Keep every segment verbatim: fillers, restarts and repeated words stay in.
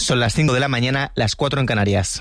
Son las cinco de la mañana, las cuatro en Canarias.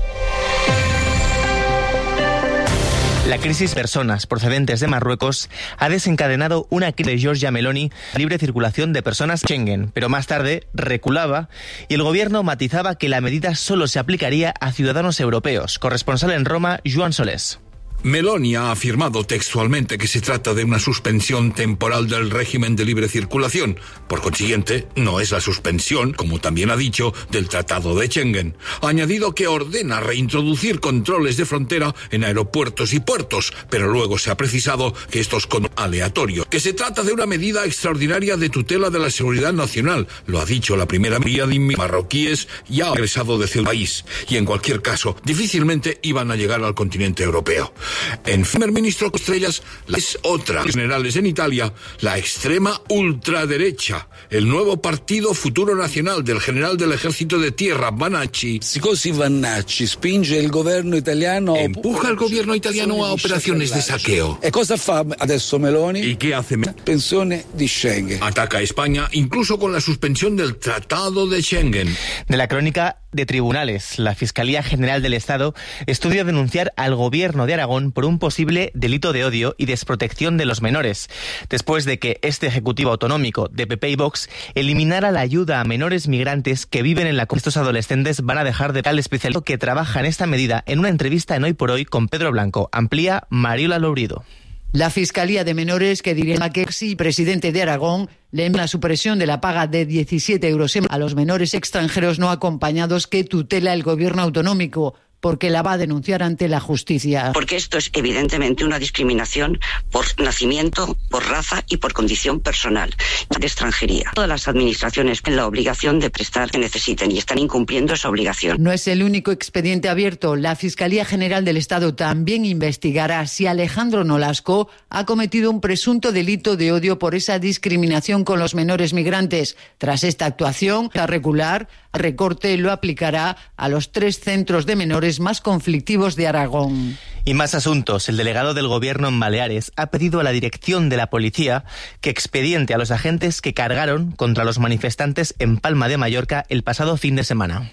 La crisis de personas procedentes de Marruecos ha desencadenado una crisis de Giorgia Meloni a libre circulación de personas Schengen, pero más tarde reculaba y el gobierno matizaba que la medida solo se aplicaría a ciudadanos europeos. Corresponsal en Roma, Joan Solés. Meloni ha afirmado textualmente que se trata de una suspensión temporal del régimen de libre circulación. Por consiguiente, no es la suspensión, como también ha dicho, del Tratado de Schengen. Ha añadido que ordena reintroducir controles de frontera en aeropuertos y puertos, pero luego se ha precisado que estos son aleatorios, que se trata de una medida extraordinaria de tutela de la seguridad nacional. Lo ha dicho la primera medida de marroquíes ya egresado de el país, y en cualquier caso, difícilmente iban a llegar al continente europeo. En primer ministro Estrellas es otra. Generales en Italia, la extrema ultraderecha, el nuevo partido Futuro Nacional del general del ejército de tierra Vanacci. Sicosi Vanacci spinge il governo italiano empuja al gobierno italiano a operaciones de saqueo. E cosa fa adesso Meloni? ¿Y qué hace? Pensione di Schengen. Ataca a España incluso con la suspensión del Tratado de Schengen. De la crónica de tribunales, la Fiscalía General del Estado estudia denunciar al gobierno de Aragón por un posible delito de odio y desprotección de los menores, después de que este Ejecutivo Autonómico de P P y Vox eliminara la ayuda a menores migrantes que viven en la comunidad. Estos adolescentes van a dejar de tal especialista que trabaja en esta medida en una entrevista en Hoy por Hoy con Pedro Blanco. Amplía Mariola Lourido. La Fiscalía de Menores, que dirige Maquexi, presidente de Aragón, le envía la supresión de la paga de diecisiete euros a los menores extranjeros no acompañados que tutela el gobierno autonómico, porque la va a denunciar ante la justicia. Porque esto es evidentemente una discriminación por nacimiento, por raza y por condición personal de extranjería. Todas las administraciones tienen la obligación de prestar que necesiten y están incumpliendo esa obligación. No es el único expediente abierto. La Fiscalía General del Estado también investigará si Alejandro Nolasco ha cometido un presunto delito de odio por esa discriminación con los menores migrantes. Tras esta actuación, a regular, recorte lo aplicará a los tres centros de menores más conflictivos de Aragón. Y más asuntos. El delegado del gobierno en Baleares ha pedido a la dirección de la policía que expediente a los agentes que cargaron contra los manifestantes en Palma de Mallorca el pasado fin de semana.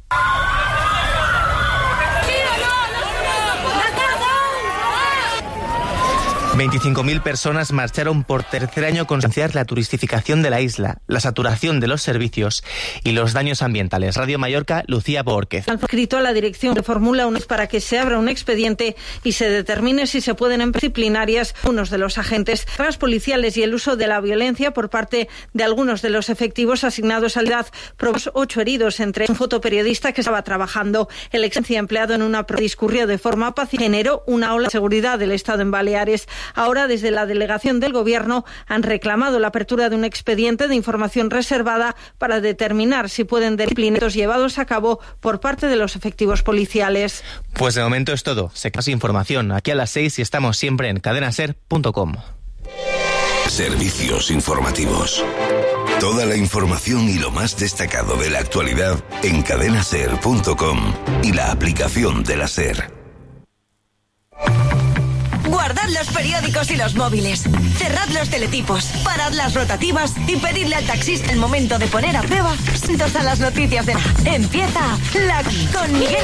veinticinco mil personas marcharon por tercer año con la turistificación de la isla, la saturación de los servicios y los daños ambientales. Radio Mallorca, Lucía Borquez. Han escrito a la dirección de Fórmula uno para que se abra un expediente y se determine si se pueden emplear disciplinarias unos de los agentes policiales y el uso de la violencia por parte de algunos de los efectivos asignados al D A Z. Provocó ocho heridos, entre un fotoperiodista que estaba trabajando. El ex empleado en una discurrió de forma pacífica, generó una ola de seguridad del Estado en Baleares. Ahora, desde la delegación del Gobierno, han reclamado la apertura de un expediente de información reservada para determinar si pueden disciplinar llevados a cabo por parte de los efectivos policiales. Pues de momento es todo. Se más información aquí a las seis y estamos siempre en cadena ser punto com. Servicios informativos. Toda la información y lo más destacado de la actualidad en cadena ser punto com y la aplicación de la SER. Guardad los periódicos y los móviles. Cerrad los teletipos. Parad las rotativas y pedidle al taxista el momento de poner a prueba. Atentos a las noticias de... Empieza la con Miguel.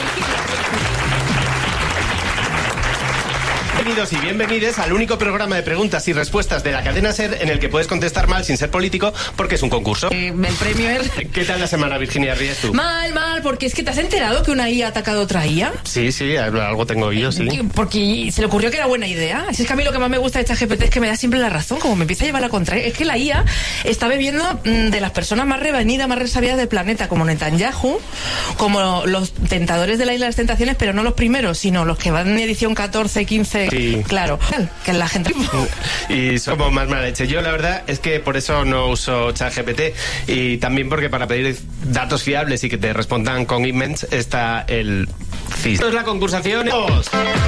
Bienvenidos y bienvenides al único programa de preguntas y respuestas de la cadena SER en el que puedes contestar mal sin ser político porque es un concurso. Eh, el premio es... ¿Qué tal la semana, Virginia Ríes, tú? Mal, mal, porque es que ¿te has enterado que una I A ha atacado a otra I A? Sí, sí, algo tengo yo, sí. Porque se le ocurrió que era buena idea. Si es que a mí lo que más me gusta de ChatGPT es que me da siempre la razón, como me empieza a llevar la contraria. Es que la I A está bebiendo de las personas más revenidas, más resabidas del planeta, como Netanyahu, como los tentadores de la Isla de las Tentaciones, pero no los primeros, sino los que van en edición catorce, quince... Sí. Claro, que la gente... Y somos más mala leche. Yo la verdad es que por eso no uso ChatGPT y también porque para pedir datos fiables y que te respondan con emails está el F I S. Esto es la concursación.